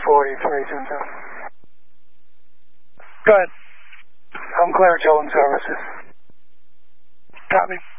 4322. Go ahead. I'm Claire Towing Services. Copy.